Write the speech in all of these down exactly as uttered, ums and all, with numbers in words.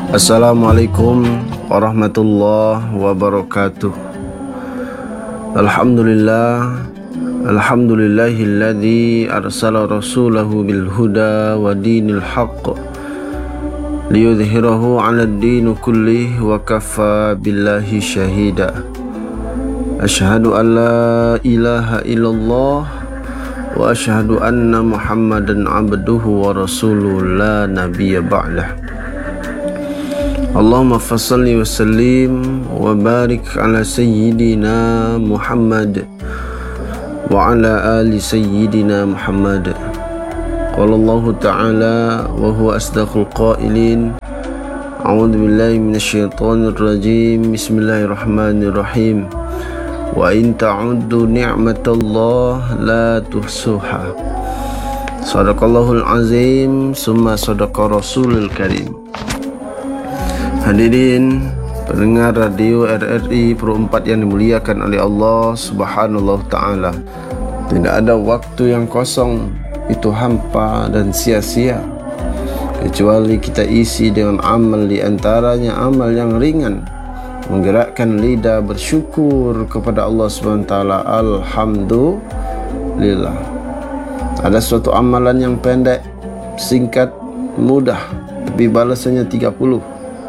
Assalamualaikum warahmatullahi wabarakatuh. Alhamdulillah Alhamdulillahilladzi arsala rasulahu bil huda wa dinil haqq liyudhhirahu 'alad din kullih wa kafa billahi syahida. Asyhadu an la ilaha illallah wa asyhadu anna Muhammadan 'abduhu wa rasuluhu la nabiyya ba'dah. Allahumma fassalli wa sallim wa barik ala sayyidina Muhammad wa ala ali sayyidina Muhammad. Qala Allah ta'ala wa huwa asdaqul qailin. A'udzu billahi minasyaitonir rajim. Bismillahirrahmanirrahim. Wa in ta'uddu ni'matallah la tuhsuha. Shadaqallahul azim, summa sadaqa rasulul karim. Hadirin pendengar radio R R I Pro empat yang dimuliakan oleh Allah Subhanahu wa taala. Tidak ada waktu yang kosong, itu hampa dan sia-sia, kecuali kita isi dengan amal, di antaranya amal yang ringan, menggerakkan lidah bersyukur kepada Allah Subhanahu wa taala. Alhamdulillah. Ada suatu amalan yang pendek, singkat, mudah, tapi balasannya tiga puluh.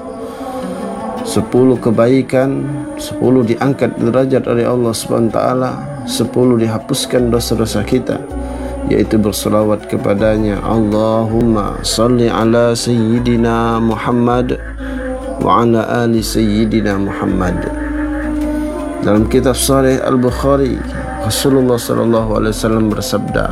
Sepuluh kebaikan, sepuluh diangkat derajat oleh Allah subhanahu wa taala, sepuluh dihapuskan dosa-dosa kita, yaitu berselawat kepadanya. Allahumma salli ala sayyidina Muhammad wa ala ali sayyidina Muhammad. Dalam kitab Sahih Al-Bukhari, Rasulullah sallallahu alaihi wasallam bersabda,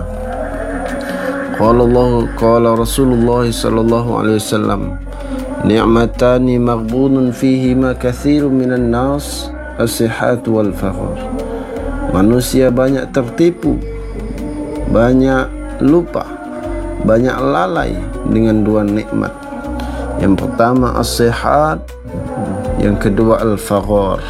qala Allah qala Rasulullah sallallahu alaihi wasallam, ni'matani maghbunun fihima katsirun minan nas, as-sihat wal faqr. Manusia banyak tertipu, banyak lupa, banyak lalai dengan dua nikmat. Yang pertama as-sihat, yang kedua al-faqr.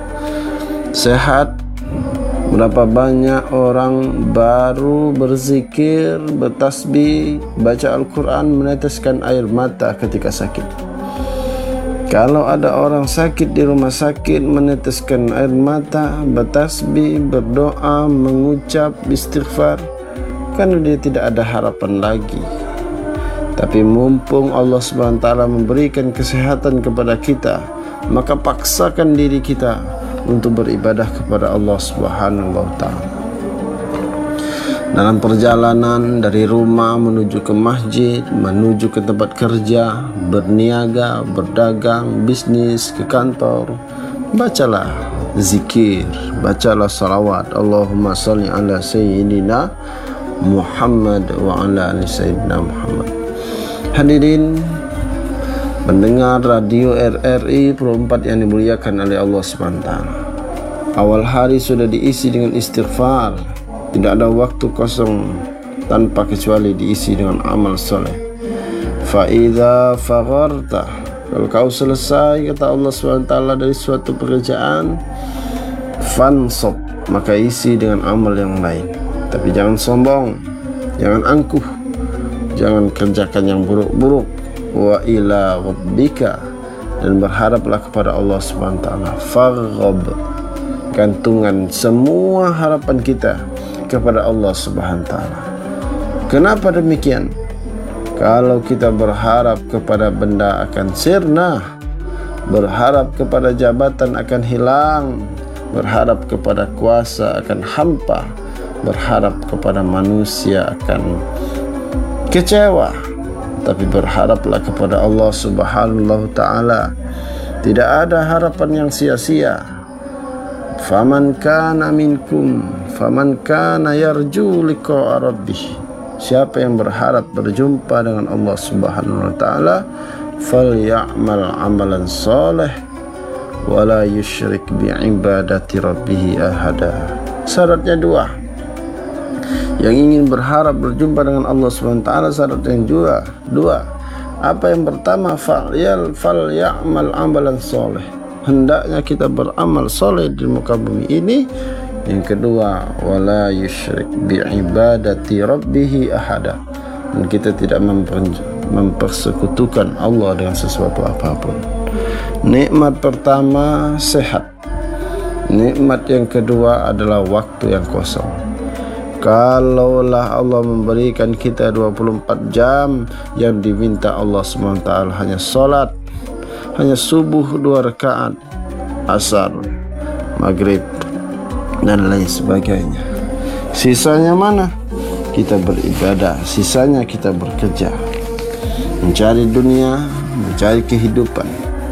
Sehat, berapa banyak orang baru berzikir, bertasbih, baca Al-Quran, meneteskan air mata ketika sakit. Kalau ada orang sakit di rumah sakit, meneteskan air mata, bertasbih, berdoa, mengucap istighfar, karena dia tidak ada harapan lagi. Tapi mumpung Allah subhanahu wa taala memberikan kesehatan kepada kita, maka paksakan diri kita untuk beribadah kepada Allah subhanahu wa taala. Dalam perjalanan dari rumah menuju ke masjid, menuju ke tempat kerja, berniaga, berdagang, bisnis, ke kantor, bacalah zikir, bacalah salawat. Allahumma salli ala sayyidina Muhammad wa ala ali sayyidina Muhammad. Hadirin pendengar radio R R I Pro empat yang dimuliakan oleh Allah subhanahu wa taala. Awal hari sudah diisi dengan istighfar. Tidak ada waktu kosong tanpa kecuali diisi dengan amal soleh. Fa idza fagharta, kalau kau selesai, kata Allah subhanahu wa taala, dari suatu pekerjaan, fansab, maka isi dengan amal yang lain. Tapi jangan sombong, jangan angkuh, jangan kerjakan yang buruk-buruk. Wa ila rabbika, dan berharaplah kepada Allah subhanahu wa taala. Faghab, gantungan semua harapan kita kepada Allah subhanahu wa taala. Kenapa demikian? Kalau kita berharap kepada benda akan sirna, berharap kepada jabatan akan hilang, berharap kepada kuasa akan hampa, berharap kepada manusia akan kecewa. Tapi berharaplah kepada Allah subhanahu wa ta'ala. Tidak ada harapan yang sia-sia. Faman kana minkum faman kana yarju liqa'a rabbih. Siapa yang berharap berjumpa dengan Allah subhanahu wa ta'ala, falyamal amalan salih wa la yusyrik bi'ibadati rabbih ahada. Syaratnya dua. Yang ingin berharap berjumpa dengan Allah subhanahu wa taala, syarat yang dua. Dua. Apa yang pertama? Falyal fal ya'mal amalan soleh. Hendaknya kita beramal soleh di muka bumi ini. Yang kedua, wala yusyrik bi'ibadati rabbih ahada. dan kita tidak memper- mempersekutukan Allah dengan sesuatu apapun. Nikmat pertama sehat. Nikmat yang kedua adalah waktu yang kosong. Kalaulah Allah memberikan kita dua puluh empat jam, yang diminta Allah subhanahu wa taala hanya solat, hanya subuh dua rakaat, asar, maghrib, dan lain sebagainya. Sisanya mana? Kita beribadah, sisanya kita bekerja, mencari dunia, mencari kehidupan.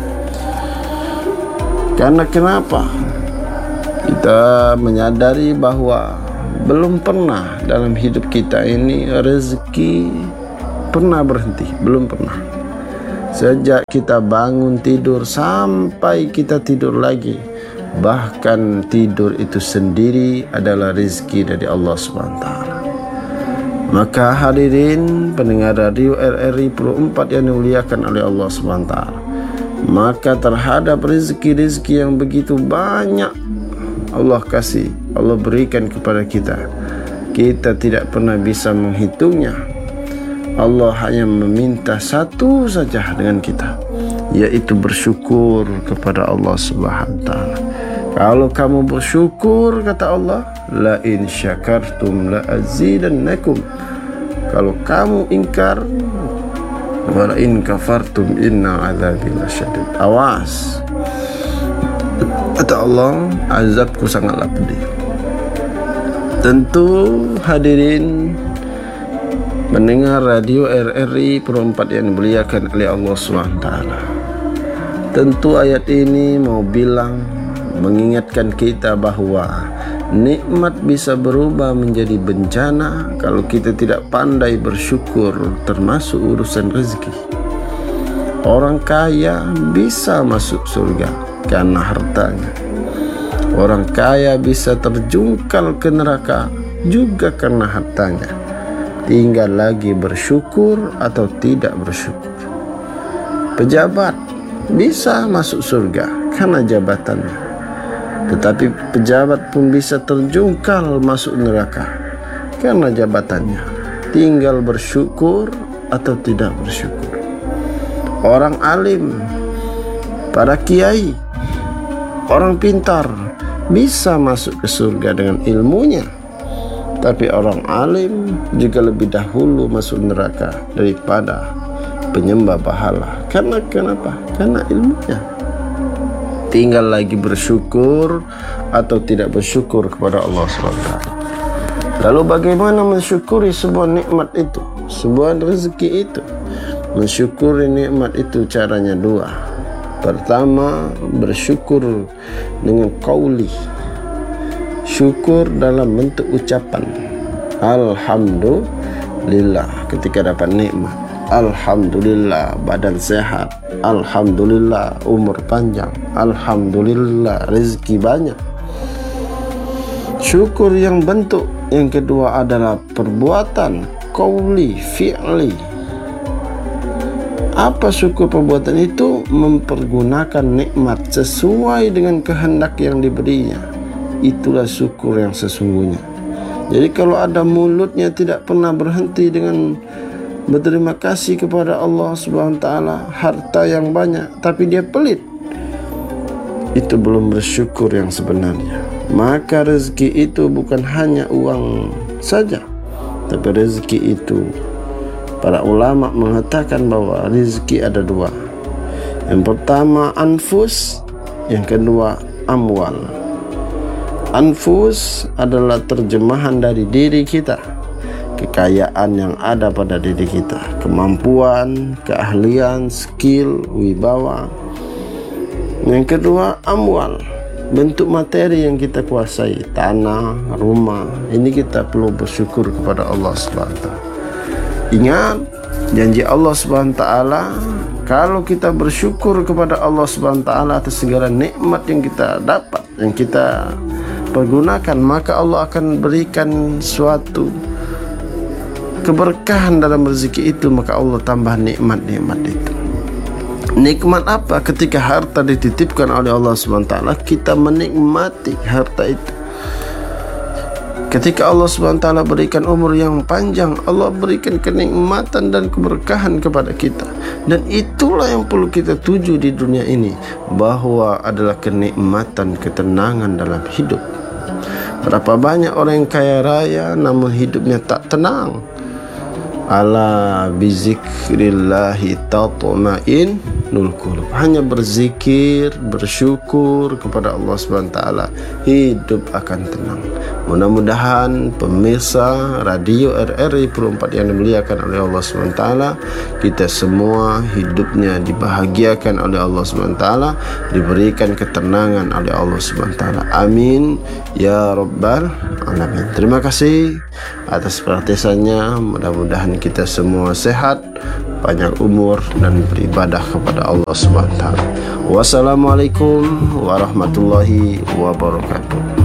Karena kenapa? Kita menyadari bahwa belum pernah dalam hidup kita ini rezeki pernah berhenti, belum pernah. Sejak kita bangun tidur sampai kita tidur lagi, bahkan tidur itu sendiri adalah rezeki dari Allah subhanahu wa taala. Maka hadirin pendengar radio R R I Pro empat yang dimuliakan oleh Allah subhanahu wa taala, maka terhadap rezeki-rezeki yang begitu banyak Allah kasih, Allah berikan kepada kita, kita tidak pernah bisa menghitungnya. Allah hanya meminta satu saja dengan kita, yaitu bersyukur kepada Allah subhanahu wa taala. Kalau kamu bersyukur, kata Allah, la in syakartum la azidannakum. Kalau kamu ingkar, wa la in kafartum inna azabi lasyadid. Awas, kata Allah, azabku sangatlah pedih. Tentu hadirin mendengar radio R R I Pro empat yang dimuliakan oleh Allah subhanahu wa taala, tentu ayat ini mau bilang, mengingatkan kita bahwa nikmat bisa berubah menjadi bencana kalau kita tidak pandai bersyukur, termasuk urusan rezeki. Orang kaya bisa masuk surga karena hartanya. Orang kaya bisa terjungkal ke neraka juga karena hartanya. Tinggal lagi bersyukur atau tidak bersyukur. Pejabat bisa masuk surga karena jabatannya, tetapi pejabat pun bisa terjungkal masuk neraka karena jabatannya. Tinggal bersyukur atau tidak bersyukur. Orang alim, para kiai, orang pintar bisa masuk ke surga dengan ilmunya, tapi orang alim juga lebih dahulu masuk neraka daripada penyembah berhala. Karena kenapa? Karena ilmunya. Tinggal lagi bersyukur atau tidak bersyukur kepada Allah subhanahu wa taala. Lalu bagaimana mensyukuri sebuah nikmat itu, sebuah rezeki itu? Mensyukuri nikmat itu caranya dua. Pertama, bersyukur dengan qauli. Syukur dalam bentuk ucapan. Alhamdulillah ketika dapat nikmat. Alhamdulillah badan sehat. Alhamdulillah umur panjang. Alhamdulillah rezeki banyak. Syukur yang bentuk yang kedua adalah perbuatan, qauli, fi'li. Apa syukur perbuatan itu? Mempergunakan nikmat sesuai dengan kehendak yang diberinya. Itulah syukur yang sesungguhnya. Jadi kalau ada mulutnya tidak pernah berhenti dengan berterima kasih kepada Allah subhanahu wa taala, harta yang banyak, tapi dia pelit, itu belum bersyukur yang sebenarnya. Maka rezeki itu bukan hanya uang saja, tapi rezeki itu, para ulama mengatakan bahwa rezeki ada dua. Yang pertama anfus, yang kedua amwal. Anfus adalah terjemahan dari diri kita, kekayaan yang ada pada diri kita, kemampuan, keahlian, skill, wibawa. Yang kedua amwal, bentuk materi yang kita kuasai, tanah, rumah. Ini kita perlu bersyukur kepada Allah subhanahu wa taala. Ingat janji Allah subhanahu wa taala, kalau kita bersyukur kepada Allah subhanahu wa taala atas segala nikmat yang kita dapat, yang kita pergunakan, maka Allah akan berikan suatu keberkahan dalam rezeki itu. Maka Allah tambah nikmat-nikmat itu. Nikmat apa? Ketika harta dititipkan oleh Allah subhanahu wa taala, kita menikmati harta itu. Ketika Allah subhanahu wa taala berikan umur yang panjang, Allah berikan kenikmatan dan keberkahan kepada kita. Dan itulah yang perlu kita tuju di dunia ini, bahwa adalah kenikmatan, ketenangan dalam hidup. Berapa banyak orang yang kaya raya namun hidupnya tak tenang. Ala bizikrillahi tatma'innul qulub. Hanya berzikir, bersyukur kepada Allah subhanahu wa taala, hidup akan tenang. Mudah-mudahan pemirsa radio R R I Pro empat yang dimuliakan oleh Allah subhanahu wa taala, kita semua hidupnya dibahagiakan oleh Allah subhanahu wa taala, diberikan ketenangan oleh Allah subhanahu wa taala. Amin ya rabbal alamin. Terima kasih atas perhatiannya. Mudah-mudahan kita semua sehat, panjang umur, dan beribadah kepada Allah subhanahu wa taala. Wassalamualaikum warahmatullahi wabarakatuh.